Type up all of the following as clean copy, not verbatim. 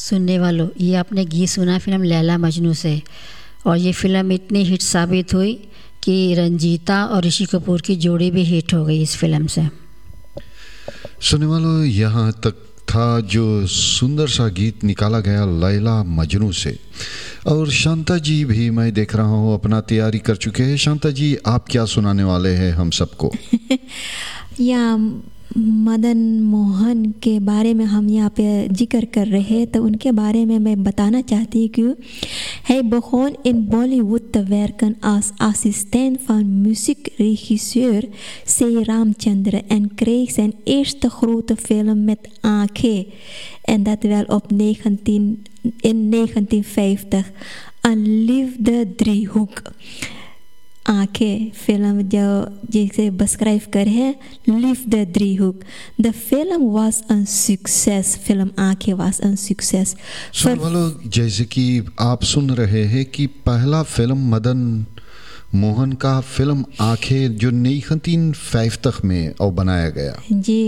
सुनने वालों, ये आपने गीत सुना फिल्म लैला मजनू से, और ये फ़िल्म इतनी हिट साबित हुई कि रंजीता और ऋषि कपूर की जोड़ी भी हिट हो गई इस फिल्म से। सुनने वालों, यहाँ तक था जो सुंदर सा गीत निकाला गया लैला मजनू से। और शांता जी भी मैं देख रहा हूँ अपना तैयारी कर चुके हैं। शांता जी, आप क्या सुनाने वाले हैं हम सबको? या मदन मोहन के बारे में हम यहाँ पे जिक्र कर रहे हैं, तो उनके बारे में मैं बताना चाहती हूँ कि है begon in Bollywood te werken als assistent van muziekregisseur C. Ramchandra en kreeg zijn eerste grote film met Aankhe, en dat wel op in 1950, Een liefde driehoek. आंखें फिल्म जो जिसे बस्क्राइब कर है live the driehoek. The film was a success. Film आंखें was a success. सुन वालों, जैसे कि आप सुन रहे हैं कि पहला फिल्म मदन मोहन का फिल्म आंखें जो 1950 में और बनाया गया जी,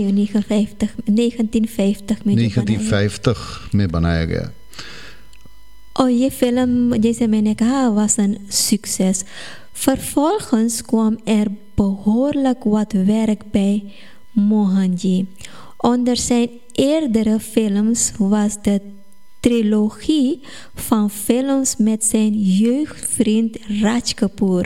1950 में बनाया गया। और ये फिल्म जैसे मैंने कहा was een succes. Vervolgens kwam behoorlijk wat werk bij Mohanji. Onder zijn eerdere films was de trilogie van films met zijn jeugdvriend Raj Kapoor.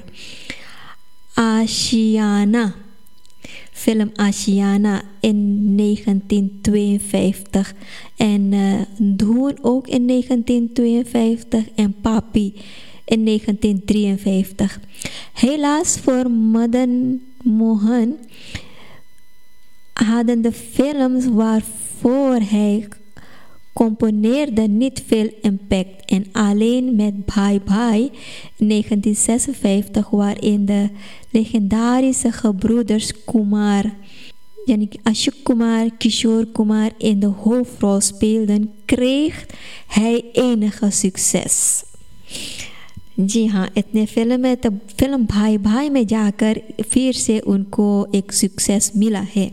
Ashiana. Film Ashiana in 1952 en Dhoon ook in 1952 en Papi in 1953. Helaas voor Madan Mohan hadden de films waarvoor hij componeerde niet veel impact, en alleen met Bhai Bhai in 1956, waarin de legendarische gebroeders Kumar, Ashok Kumar, Kishore Kumar in de hoofdrol speelden, kreeg hij enige succes. जी हाँ, इतने film में तब film भाई भाई में जाकर फिर से उनको एक सक्सेस मिला है।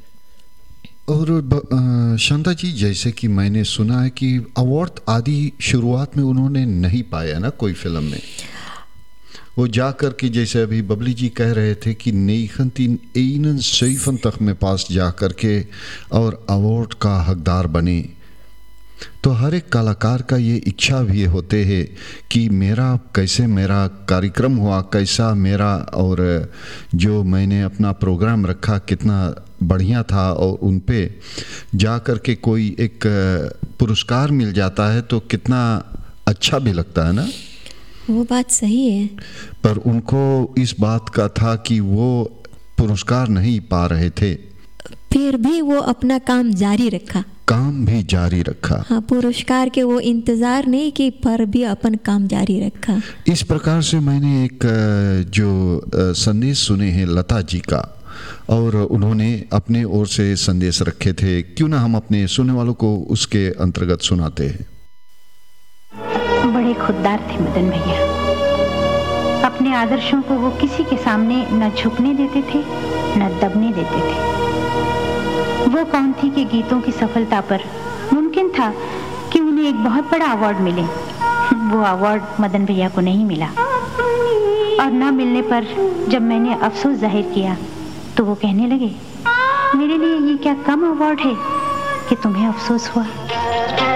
और शांता जी, जैसे कि मैंने सुना है कि अवार्ड आदि शुरुआत में उन्होंने नहीं पाया ना कोई फिल्म में। वो जाकर के, जैसे अभी बबली जी कह रहे थे कि 1971 में पास जाकर के और अवार्ड का हकदार बने। तो हर एक कलाकार का ये इच्छा भी होते है कि कैसे मेरा कार्यक्रम हुआ, कैसा मेरा, और जो मैंने अपना प्रोग्राम रखा कितना बढ़िया था, और उन पे जा कर के कोई एक पुरस्कार मिल जाता है तो कितना अच्छा भी लगता है ना। वो बात सही है, पर उनको इस बात का था कि वो पुरस्कार नहीं पा रहे थे, फिर भी वो अपना काम जारी रखा। हाँ, पुरस्कार के वो इंतजार नहीं की, पर भी अपन काम जारी रखा। इस प्रकार से मैंने एक जो संदेश सुने हैं लता जी का, और उन्होंने अपने ओर से संदेश रखे थे। क्यों ना हम अपने सुनने वालों को उसके अंतर्गत सुनाते हैं। बड़े खुददार थे मदन भैया। अपने आदर्शों को वो किसी के सामने न झुकने देते थे, न दबने देते थे। वो कौन थी कि गीतों की सफलता पर मुमकिन था कि उन्हें एक बहुत बड़ा अवार्ड मिले। वो अवार्ड मदन भैया को नहीं मिला, और न मिलने पर जब मैंने अफसोस जाहिर किया तो वो कहने लगे, मेरे लिए ये क्या कम अवार्ड है कि तुम्हें अफसोस हुआ।